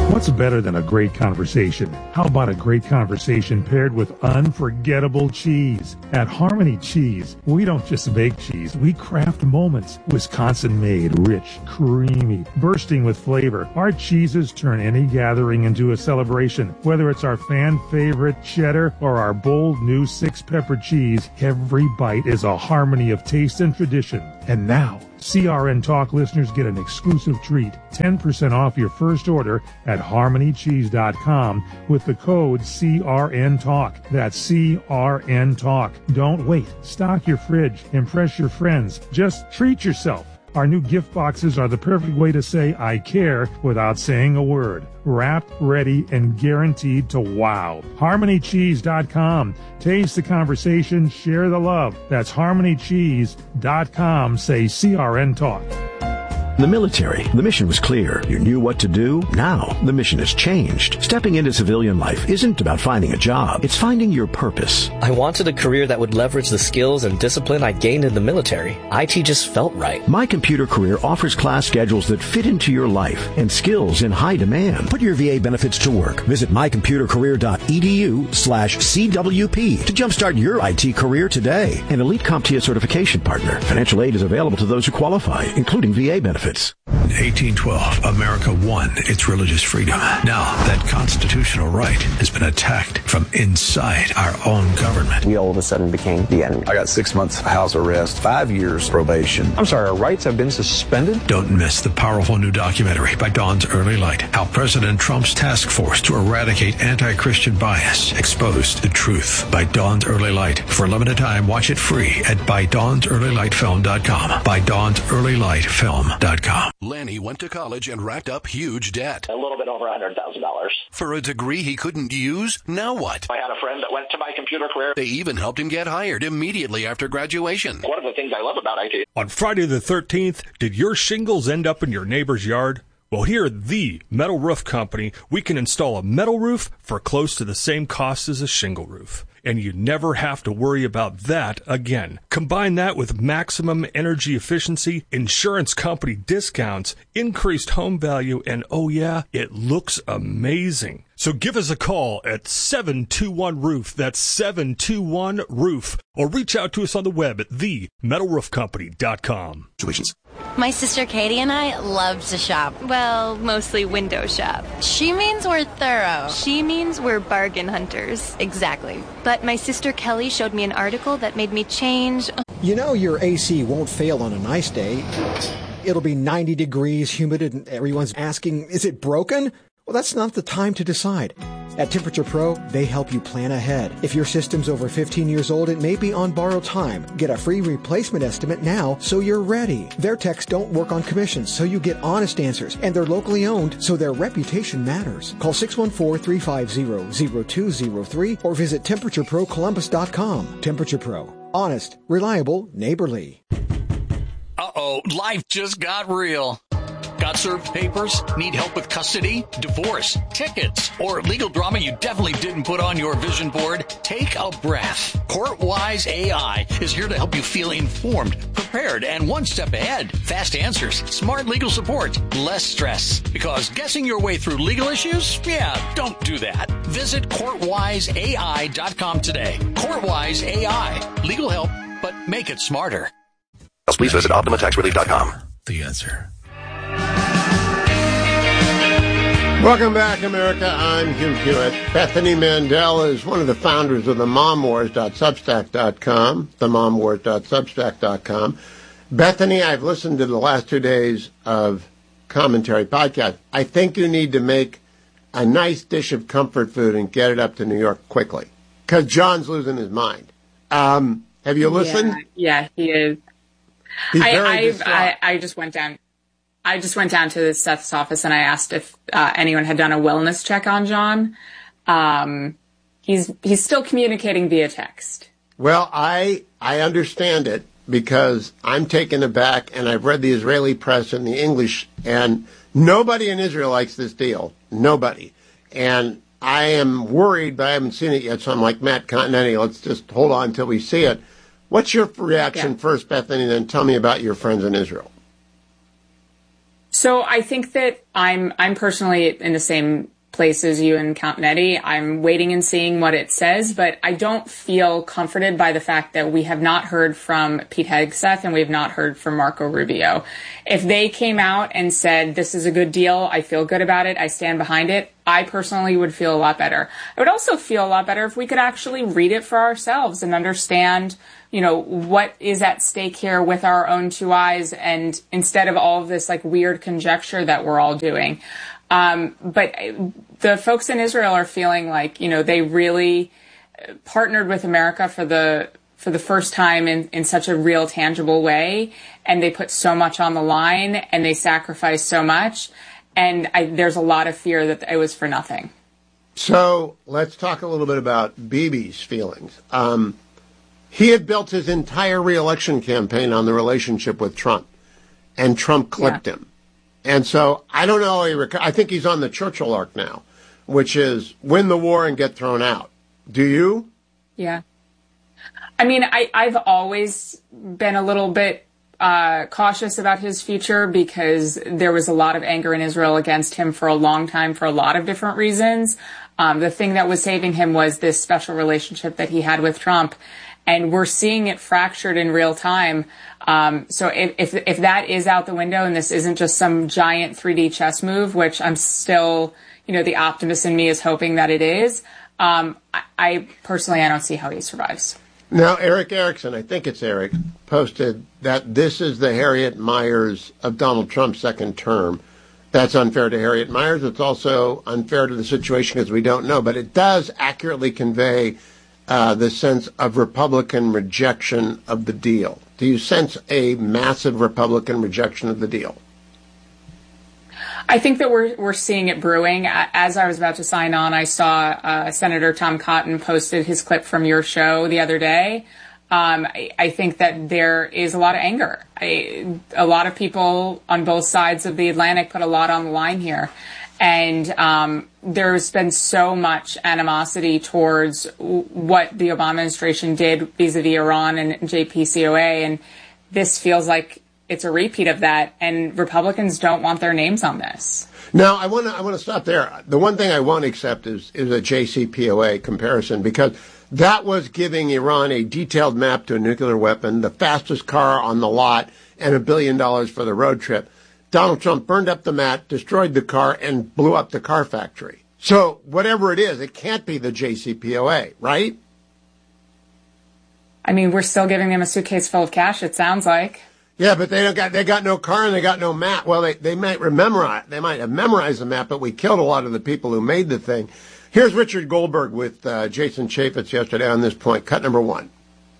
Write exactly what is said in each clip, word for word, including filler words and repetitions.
What's better than a great conversation? How about a great conversation paired with unforgettable cheese? At Harmony Cheese, we don't just make cheese, we craft moments. Wisconsin-made, rich, creamy, bursting with flavor. Our cheeses turn any gathering into a celebration. Whether it's our fan-favorite cheddar or our bold new six-pepper cheese, every bite is a harmony of taste and tradition. And now, C R N Talk listeners get an exclusive treat, ten percent off your first order at harmony cheese dot com with the code C R N Talk. That's C R N Talk. Don't wait. Stock your fridge. Impress your friends. Just treat yourself. Our new gift boxes are the perfect way to say I care without saying a word. Wrapped, ready, and guaranteed to wow. harmony cheese dot com. Taste the conversation, share the love. That's harmony cheese dot com. Say C R N Talk. In the military, the mission was clear. You knew what to do. Now, the mission has changed. Stepping into civilian life isn't about finding a job. It's finding your purpose. I wanted a career that would leverage the skills and discipline I gained in the military. I T just felt right. My Computer Career offers class schedules that fit into your life and skills in high demand. Put your V A benefits to work. Visit my computer career dot e d u slash C W P to jumpstart your I T career today. An Elite CompTIA certification partner. Financial aid is available to those who qualify, including V A benefits. In eighteen twelve, America won its religious freedom. Now, that constitutional right has been attacked from inside our own government. We all of a sudden became the enemy. I got six months house arrest, five years probation. I'm sorry, our rights have been suspended? Don't miss the powerful new documentary by Dawn's Early Light, how President Trump's task force to eradicate anti-Christian bias exposed the truth. By Dawn's Early Light. For a limited time, watch it free at by dawns early light film dot com. by dawns early light film dot com. Lenny went to college and racked up huge debt. A little bit over one hundred thousand dollars. For a degree he couldn't use? Now what? I had a friend that went to My Computer Career. They even helped him get hired immediately after graduation. One of the things I love about I T. On Friday the thirteenth, did your shingles end up in your neighbor's yard? Well, here at the Metal Roof Company, we can install a metal roof for close to the same cost as a shingle roof. And you never have to worry about that again. Combine that with maximum energy efficiency, insurance company discounts, increased home value, and oh yeah, it looks amazing. So give us a call at seven two one roof. That's seven two one roof. Or reach out to us on the web at the metal roof company dot com. My sister Katie and I love to shop. Well, mostly window shop. She means we're thorough. She means we're bargain hunters. Exactly. But my sister Kelly showed me an article that made me change. You know your A C won't fail on a nice day. It'll be ninety degrees, humid, and everyone's asking, is it broken? Well, that's not the time to decide. At Temperature Pro, they help you plan ahead. If your system's over fifteen years old, it may be on borrowed time. Get a free replacement estimate now so you're ready. Their techs don't work on commissions, so you get honest answers. And they're locally owned, so their reputation matters. Call six one four, three five zero, zero two zero three or visit temperature pro columbus dot com. Temperature Pro. Honest, reliable, neighborly. Uh-oh, life just got real. Got served papers? Need help with custody, divorce, tickets, or legal drama you definitely didn't put on your vision board? Take a breath. CourtWise A I is here to help you feel informed, prepared, and one step ahead. Fast answers, smart legal support, less stress. Because guessing your way through legal issues? Yeah, don't do that. Visit court wise A I dot com today. CourtWise A I. Legal help, but make it smarter. Please visit optima tax relief dot com. The answer. Welcome back, America. I'm Hugh Hewitt. Bethany Mandel is one of the founders of the mom wars dot substack dot com, the mom wars dot substack dot com. Bethany, I've listened to the last two days of commentary podcast. I think you need to make a nice dish of comfort food and get it up to New York quickly, because John's losing his mind. Um, have you listened? Yeah, yeah he is. He's I, very I, distraught. I, I just went down. I just went down to Seth's office and I asked if uh, anyone had done a wellness check on John. Um, he's he's still communicating via text. Well, I I understand it because I'm taken aback, and I've read the Israeli press and the English, and nobody in Israel likes this deal. Nobody. And I am worried, but I haven't seen it yet, so I'm like Matt Continenti, let's just hold on until we see it. What's your reaction yeah. first, Bethany, then tell me about your friends in Israel. So I think that I'm I'm personally in the same place as you and Count Nettie. I'm waiting and seeing what it says, but I don't feel comforted by the fact that we have not heard from Pete Hegseth and we have not heard from Marco Rubio. If they came out and said, this is a good deal, I feel good about it, I stand behind it, I personally would feel a lot better. I would also feel a lot better if we could actually read it for ourselves and understand, you know, what is at stake here with our own two eyes, and instead of all of this like weird conjecture that we're all doing. Um, but the folks in Israel are feeling like, you know, they really partnered with America for the for the first time in, in such a real tangible way. And they put so much on the line and they sacrificed so much. And I, there's a lot of fear that it was for nothing. So let's talk a little bit about Bibi's feelings. Um, he had built his entire reelection campaign on the relationship with Trump, and Trump clipped yeah. him. And so I don't know. I think he's on the Churchill arc now, which is win the war and get thrown out. Do you? Yeah. I mean, I, I've always been a little bit uh, cautious about his future because there was a lot of anger in Israel against him for a long time for a lot of different reasons. Um, the thing that was saving him was this special relationship that he had with Trump. And we're seeing it fractured in real time. Um, so if, if if that is out the window and this isn't just some giant three D chess move, which I'm still, you know, the optimist in me is hoping that it is, um, I, I personally, I don't see how he survives. Now, Eric Erickson, I think it's Eric, posted that this is the Harriet Miers of Donald Trump's second term. That's unfair to Harriet Miers. It's also unfair to the situation because we don't know. But it does accurately convey Uh, the sense of Republican rejection of the deal. Do you sense a massive Republican rejection of the deal? I think that we're we're seeing it brewing. As I was about to sign on, I saw uh, Senator Tom Cotton posted his clip from your show the other day. Um, I, I think that there is a lot of anger. I, a lot of people on both sides of the Atlantic put a lot on the line here. And um, there's been so much animosity towards what the Obama administration did vis-a-vis Iran and J P C O A. And this feels like it's a repeat of that. And Republicans don't want their names on this. Now, I want to I want to stop there. The one thing I won't accept is, is a J C P O A comparison, because that was giving Iran a detailed map to a nuclear weapon, the fastest car on the lot, and a billion dollars for the road trip. Donald Trump burned up the map, destroyed the car, and blew up the car factory. So whatever it is, it can't be the J C P O A, right? I mean, we're still giving them a suitcase full of cash, it sounds like. Yeah, but they don't got they got no car and they got no map. Well, they they might remember they might have memorized the map, but we killed a lot of the people who made the thing. Here's Richard Goldberg with uh, Jason Chaffetz yesterday on this point. Cut number one.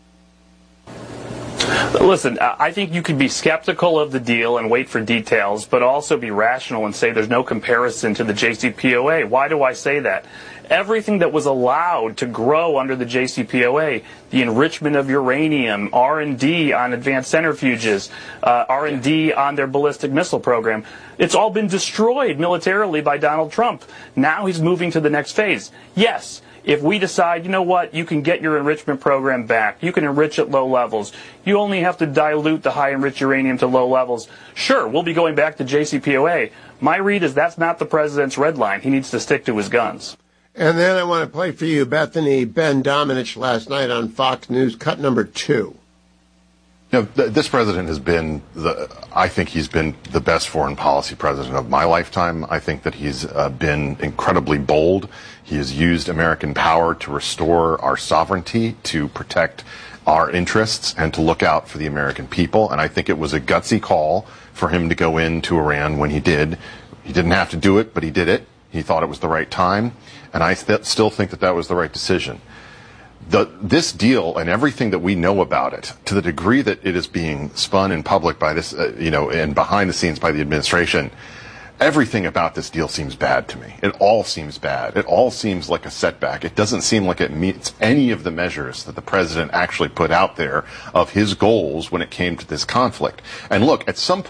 Listen, I think you could be skeptical of the deal and wait for details, but also be rational and say there's no comparison to the J C P O A. Why do I say that? Everything that was allowed to grow under the J C P O A, the enrichment of uranium, R and D on advanced centrifuges, uh, R and D on their ballistic missile program, it's all been destroyed militarily by Donald Trump. Now he's moving to the next phase. Yes. If we decide, you know what, you can get your enrichment program back, you can enrich at low levels, you only have to dilute the high enriched uranium to low levels, sure, we'll be going back to J C P O A. My read is that's not the president's red line. He needs to stick to his guns. And then I want to play for you Bethany Ben Domenech last night on Fox News, cut number two. You know, th- this president has been, the, I think he's been the best foreign policy president of my lifetime. I think that he's uh, been incredibly bold. He has used American power to restore our sovereignty, to protect our interests, and to look out for the American people. And I think it was a gutsy call for him to go into Iran when he did. He didn't have to do it, but he did it. He thought it was the right time. And I th- still think that that was the right decision. The, this deal and everything that we know about it, to the degree that it is being spun in public by this, uh, you know, and behind the scenes by the administration, everything about this deal seems bad to me. It all seems bad. It all seems like a setback. It doesn't seem like it meets any of the measures that the president actually put out there of his goals when it came to this conflict. And look, at some point,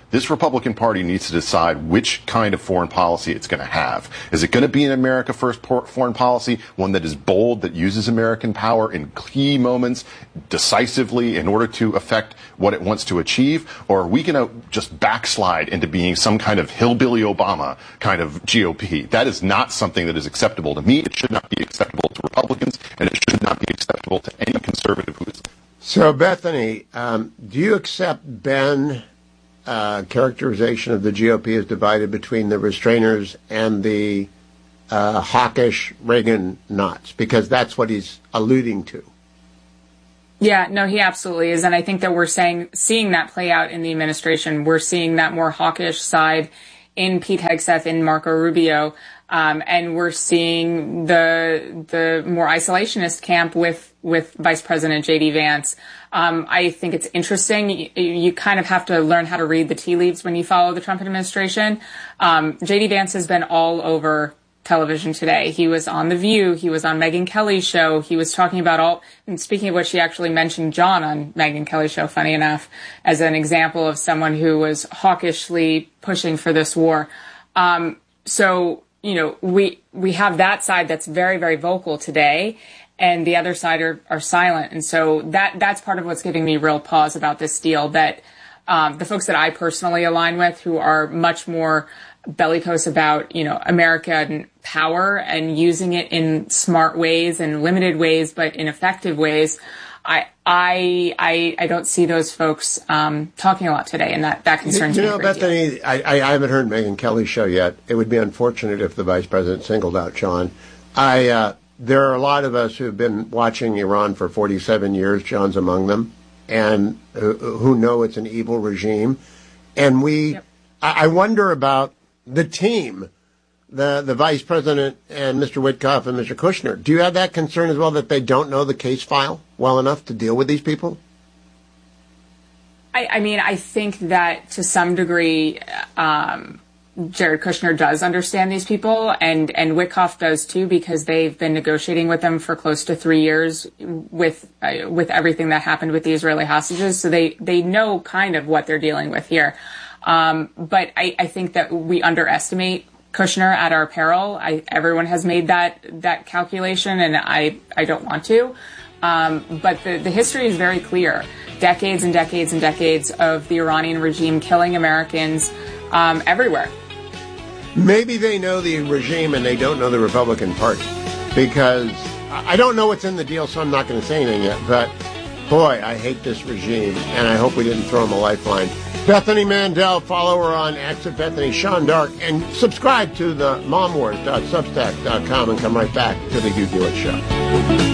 This Republican Party needs to decide which kind of foreign policy it's going to have. Is it going to be an America First por- foreign policy, one that is bold, that uses American power in key moments decisively in order to affect what it wants to achieve? Or are we going to just backslide into being some kind of hillbilly Obama kind of G O P? That is not something that is acceptable to me. It should not be acceptable to Republicans, and it should not be acceptable to any conservative who is. So, Bethany, um, do you accept Ben? Uh, characterization of the G O P is divided between the restrainers and the uh, hawkish Reagan knots, because that's what he's alluding to. Yeah, no, he absolutely is. And I think that we're saying, seeing that play out in the administration. We're seeing that more hawkish side in Pete Hegseth, in Marco Rubio. Um, and we're seeing the the more isolationist camp with, with Vice President J D Vance. Um, I think it's interesting. You, you kind of have to learn how to read the tea leaves when you follow the Trump administration. Um, J D Vance has been all over television today. He was on The View. He was on Megyn Kelly's show. He was talking about all, and speaking of which, he actually mentioned John on Megyn Kelly's show, funny enough, as an example of someone who was hawkishly pushing for this war. Um, so, you know, we, we have that side that's very, very vocal today, and the other side are, are silent. And so that, that's part of what's giving me real pause about this deal, that, um, the folks that I personally align with, who are much more bellicose about, you know, America and power and using it in smart ways and limited ways, but in effective ways, I, I, I, I don't see those folks, um, talking a lot today, and that, that concerns you me. You know, Bethany, I, I haven't heard Megyn Kelly's show yet. It would be unfortunate if the vice president singled out John. I, uh, there are a lot of us who have been watching Iran for forty-seven years, John's among them, and who, who know it's an evil regime. And we, yep. I, I wonder about the team, the the vice president and Mister Witkoff and Mister Kushner. Do you have that concern as well, that they don't know the case file well enough to deal with these people? I, I mean, I think that to some degree, um, Jared Kushner does understand these people, and, and Witkoff does too, because they've been negotiating with them for close to three years with uh, with everything that happened with the Israeli hostages. So they, they know kind of what they're dealing with here. Um, but I, I think that we underestimate Kushner at our peril. I, everyone has made that that calculation, and I, I don't want to. Um, but the, the history is very clear. Decades and decades and decades of the Iranian regime killing Americans um, everywhere. Maybe they know the regime and they don't know the Republican Party, because I don't know what's in the deal, so I'm not going to say anything yet. But, boy, I hate this regime, and I hope we didn't throw them a lifeline. Bethany Mandel, follow her on X at Bethany Sean Dark, and subscribe to the mom wars dot substack dot com and come right back to the Hugh Hewitt Show.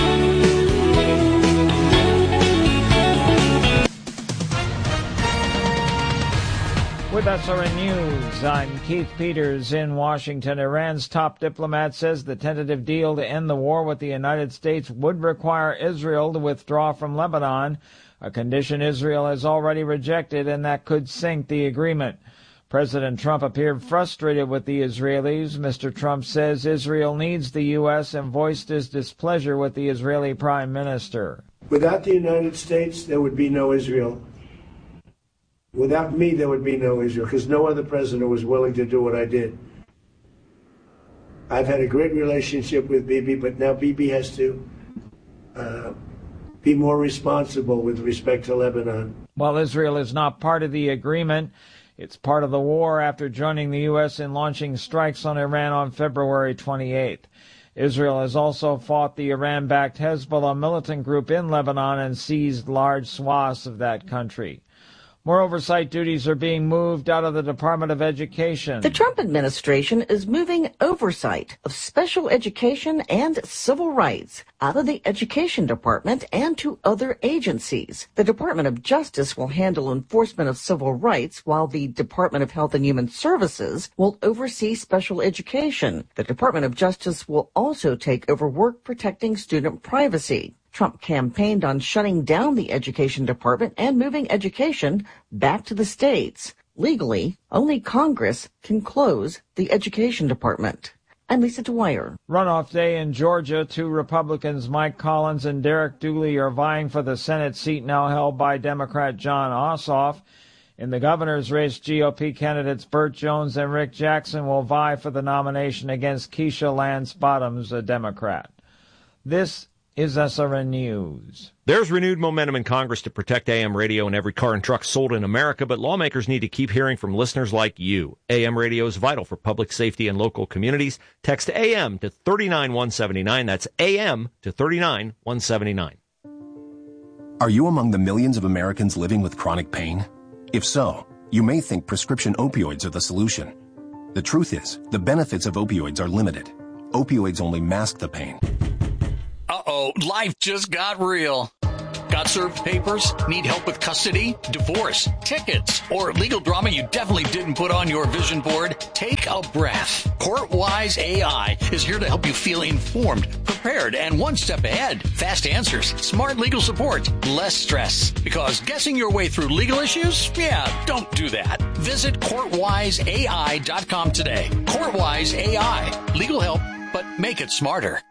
With S R N News, I'm Keith Peters in Washington. Iran's top diplomat says the tentative deal to end the war with the United States would require Israel to withdraw from Lebanon, a condition Israel has already rejected, and that could sink the agreement. President Trump appeared frustrated with the Israelis. Mister Trump says Israel needs the U S and voiced his displeasure with the Israeli Prime Minister. Without the United States, there would be no Israel. Without me, there would be no Israel, because no other president was willing to do what I did. I've had a great relationship with Bibi, but now Bibi has to uh, be more responsible with respect to Lebanon. While Israel is not part of the agreement, it's part of the war after joining the U S in launching strikes on Iran on February twenty-eighth. Israel has also fought the Iran-backed Hezbollah militant group in Lebanon and seized large swaths of that country. More oversight duties are being moved out of the Department of Education. The Trump administration is moving oversight of special education and civil rights out of the Education Department and to other agencies. The Department of Justice will handle enforcement of civil rights, while the Department of Health and Human Services will oversee special education. The Department of Justice will also take over work protecting student privacy. Trump campaigned on shutting down the Education Department and moving education back to the states. Legally, only Congress can close the Education Department. I'm Lisa Dwyer. Runoff day in Georgia. Two Republicans, Mike Collins and Derek Dooley, are vying for the Senate seat now held by Democrat John Ossoff. In the governor's race, G O P candidates Burt Jones and Rick Jackson will vie for the nomination against Keisha Lance Bottoms, a Democrat. This is S R N News. There's renewed momentum in Congress to protect A M radio in every car and truck sold in America, but lawmakers need to keep hearing from listeners like you. A M radio is vital for public safety and local communities. Text A M to three nine one seven nine. That's A M to three nine one seven nine. Are you among the millions of Americans living with chronic pain? If so, you may think prescription opioids are the solution. The truth is, the benefits of opioids are limited. Opioids only mask the pain. Uh-oh, life just got real. Got served papers? Need help with custody, divorce, tickets, or legal drama you definitely didn't put on your vision board? Take a breath. CourtWise A I is here to help you feel informed, prepared, and one step ahead. Fast answers, smart legal support, less stress. Because guessing your way through legal issues? Yeah, don't do that. Visit court wise A I dot com today. CourtWise A I. Legal help, but make it smarter.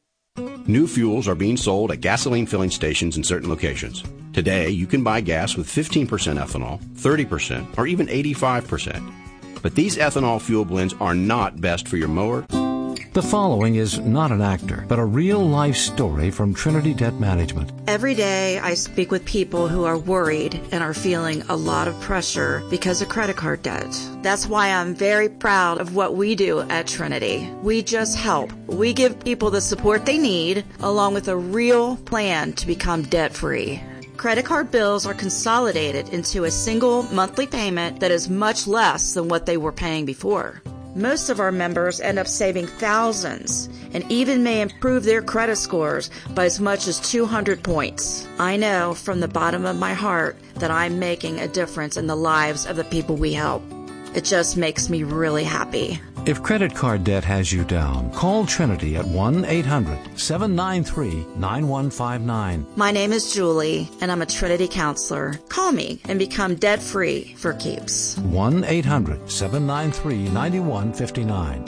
New fuels are being sold at gasoline filling stations in certain locations. Today, you can buy gas with fifteen percent ethanol, thirty percent, or even eighty-five percent. But these ethanol fuel blends are not best for your mower. The following is not an actor, but a real-life story from Trinity Debt Management. Every day I speak with people who are worried and are feeling a lot of pressure because of credit card debt. That's why I'm very proud of what we do at Trinity. We just help. We give people the support they need, along with a real plan to become debt-free. Credit card bills are consolidated into a single monthly payment that is much less than what they were paying before. Most of our members end up saving thousands and even may improve their credit scores by as much as two hundred points. I know from the bottom of my heart that I'm making a difference in the lives of the people we help. It just makes me really happy. If credit card debt has you down, call Trinity at one eight hundred seven nine three nine one five nine. My name is Julie, and I'm a Trinity counselor. Call me and become debt-free for keeps. one eight hundred seven nine three nine one five nine.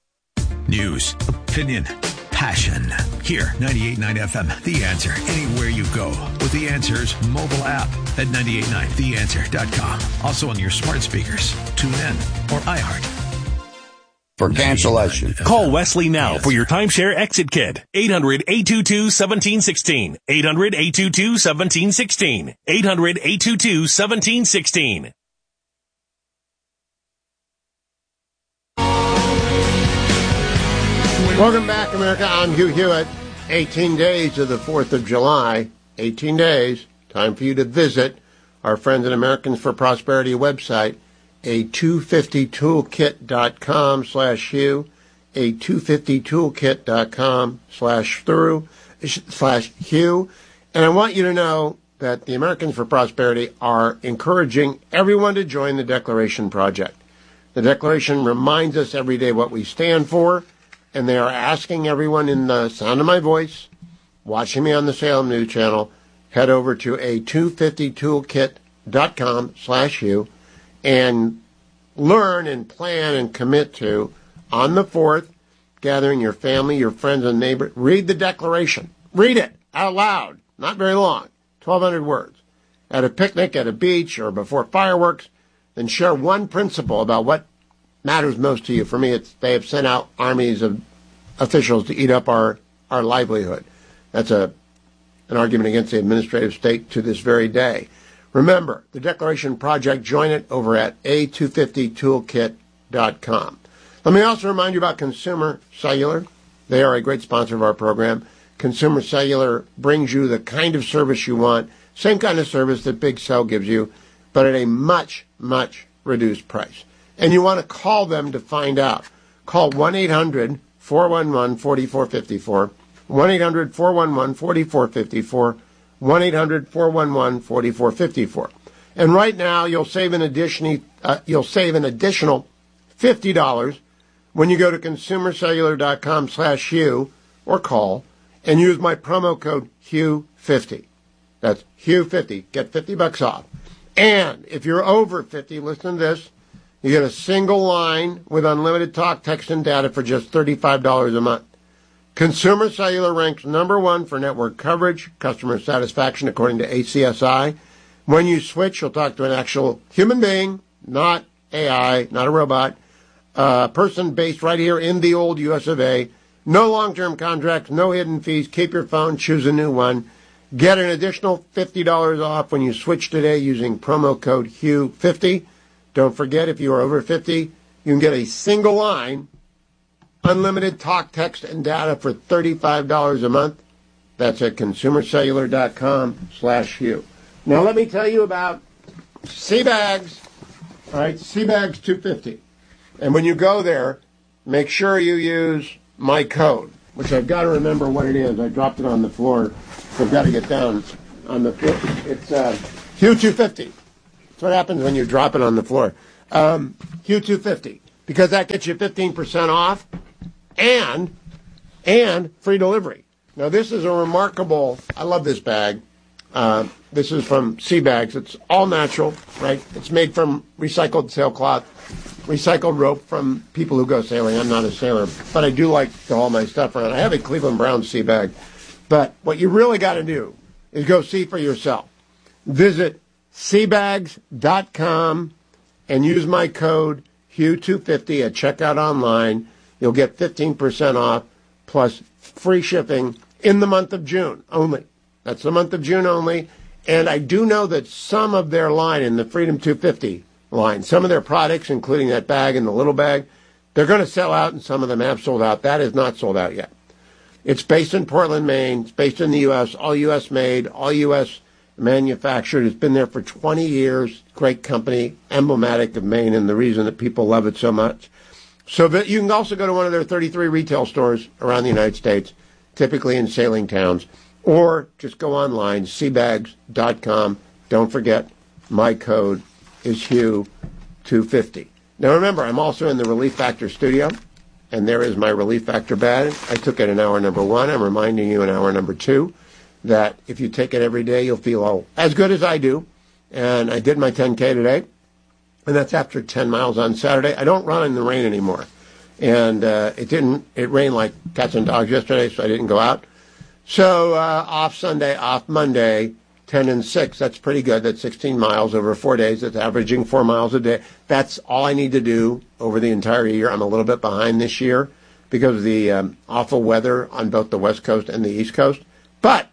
News, opinion, passion. Here, ninety-eight point nine F M, The Answer. Anywhere you go with The Answer's mobile app at nine eight nine the answer dot com. Also on your smart speakers, TuneIn, or iHeart. For cancellation. Call Wesley now for your timeshare exit kit. eight hundred eight two two one seven one six. eight hundred eight two two one seven one six. eight hundred eight two two one seven one six. Welcome back, America. I'm Hugh Hewitt. eighteen days of the fourth of July. eighteen days. Time for you to visit our friends at Americans for Prosperity website, a two fifty toolkit dot com slash Hugh, a two fifty toolkit dot com slash through, slash Hugh. And I want you to know that the Americans for Prosperity are encouraging everyone to join the Declaration Project. The Declaration reminds us every day what we stand for, and they are asking everyone in the sound of my voice, watching me on the Salem News Channel, head over to a two fifty toolkit dot com slash Hugh and learn and plan and commit to, on the fourth, gathering your family, your friends, and neighbors. Read the Declaration. Read it out loud. Not very long. twelve hundred words. At a picnic, at a beach, or before fireworks. Then share one principle about what matters most to you. For me, it's they have sent out armies of officials to eat up our, our livelihood. That's a an argument against the administrative state to this very day. Remember, the Declaration Project, join it over at a two fifty toolkit dot com. Let me also remind you about Consumer Cellular. They are a great sponsor of our program. Consumer Cellular brings you the kind of service you want, same kind of service that Big Cell gives you, but at a much, much reduced price. And you want to call them to find out. Call one eight hundred four one one four four five four, one eight hundred four one one four four five four, one eight hundred four one one four four five four. And right now, you'll save an additional, uh, you'll save an additional fifty dollars when you go to consumer cellular dot com slash Hugh or call and use my promo code Hugh fifty. That's Hugh fifty. Get fifty bucks off. And if you're over fifty, listen to this. You get a single line with unlimited talk, text, and data for just thirty-five dollars a month. Consumer Cellular ranks number one for network coverage, customer satisfaction, according to A C S I. When you switch, you'll talk to an actual human being, not A I, not a robot, a person based right here in the old U S of A. No long-term contracts, no hidden fees. Keep your phone, choose a new one. Get an additional fifty dollars off when you switch today using promo code Hugh fifty. Don't forget, if you are over fifty, you can get a single line, unlimited talk, text, and data for thirty-five dollars a month. That's at consumercellular.com slash Hugh. Now let me tell you about Seabags. All right, Seabags two fifty. And when you go there, make sure you use my code, which I've got to remember what it is. I dropped it on the floor. So I've got to get down on the floor. It's uh, Hugh two fifty. That's what happens when you drop it on the floor. Um, Hugh two fifty. Because that gets you fifteen percent off and and free delivery. Now, this is a remarkable, I love this bag. Uh, this is from Seabags. It's all natural, right? It's made from recycled sailcloth, recycled rope from people who go sailing. I'm not a sailor, but I do like to haul my stuff around. I have a Cleveland Browns sea bag. But what you really got to do is go see for yourself. Visit seabags dot com and use my code Hugh two fifty at checkout online. You'll get fifteen percent off plus free shipping in the month of June only. That's the month of June only. And I do know that some of their line in the Freedom two fifty line, some of their products, including that bag and the little bag, they're going to sell out, and some of them have sold out. That is not sold out yet. It's based in Portland, Maine. It's based in the U S, all U S made, all U S manufactured. It's been there for twenty years. Great company, emblematic of Maine, and the reason that people love it so much. So that you can also go to one of their thirty-three retail stores around the United States, typically in sailing towns, or just go online, seabags dot com. Don't forget, my code is Hugh two fifty. Now remember, I'm also in the Relief Factor studio, and there is my Relief Factor badge. I took it in hour number one. I'm reminding you in hour number two that if you take it every day, you'll feel all, as good as I do. And I did my ten K today, and that's after ten miles on Saturday. I don't run in the rain anymore. And uh, it didn't, it rained like cats and dogs yesterday, so I didn't go out. So uh, off Sunday, off Monday, ten and six. That's pretty good. That's sixteen miles over four days. That's averaging four miles a day. That's all I need to do over the entire year. I'm a little bit behind this year because of the um, awful weather on both the West Coast and the East Coast. But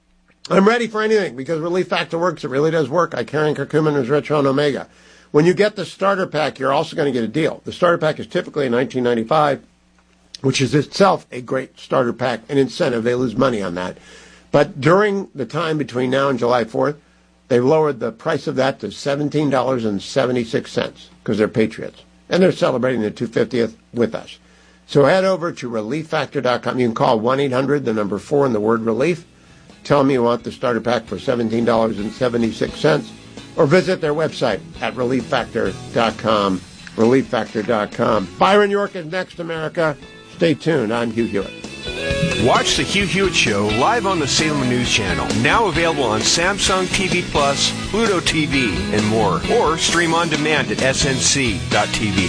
I'm ready for anything because Relief Factor works. It really does work. I carry curcumin, resveratrol, and omega. When you get the starter pack, you're also going to get a deal. The starter pack is typically nineteen ninety-five dollars, which is itself a great starter pack, an incentive. They lose money on that. But during the time between now and July fourth, they've lowered the price of that to seventeen dollars and seventy-six cents because they're patriots. And they're celebrating the two hundred fiftieth with us. So head over to relief factor dot com. You can call one eight hundred, the number four, and the word relief. Tell them you want the starter pack for seventeen dollars and seventy-six cents. Or visit their website at relief factor dot com. relief factor dot com. Byron York is next, America. Stay tuned. I'm Hugh Hewitt. Watch the Hugh Hewitt Show live on the Salem News Channel. Now available on Samsung T V Plus, Pluto T V, and more. Or stream on demand at S N C dot T V.